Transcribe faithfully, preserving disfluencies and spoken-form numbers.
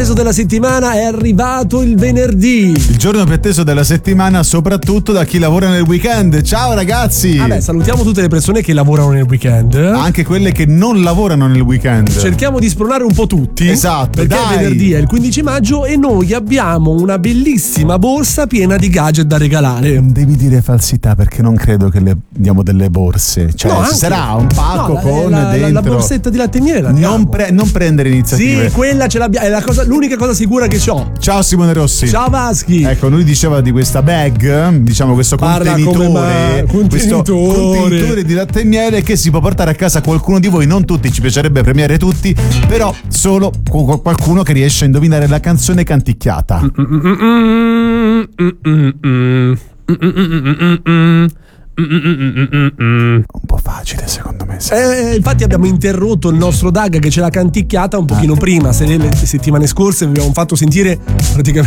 atteso della settimana, è arrivato il venerdì. Il giorno più atteso della settimana, soprattutto da chi lavora nel weekend. Ciao ragazzi! Vabbè, salutiamo tutte le persone che lavorano nel weekend. Anche quelle che non lavorano nel weekend. Cerchiamo di spronare un po' tutti. Esatto, perché dai. è venerdì, è il quindici maggio e noi abbiamo una bellissima borsa piena di gadget da regalare. Non devi dire falsità, perché non credo che le diamo delle borse. Cioè, No, ci anche- sarà un pacco no, la- con la, la, dentro. la borsetta di latte e miele la diamo. Non, pre- non prendere iniziative. Sì, quella ce l'abbiamo, è la cosa, l'unica cosa sicura che ho. Ciao Simone Rossi. Ciao Vaschi. Ecco, lui diceva di questa bag, diciamo questo Parla come contenitore, ma- questo contenitore. contenitore di latte e miele che si può portare a casa qualcuno di voi, non tutti, ci piacerebbe premiare tutti, però solo con qualcuno che riesce a indovinare la canzone canticchiata. Un po' facile secondo me. Sì. Eh, infatti abbiamo interrotto il nostro Dag che ce l'ha canticchiata un pochino prima. Se le, le settimane scorse vi abbiamo fatto sentire praticamente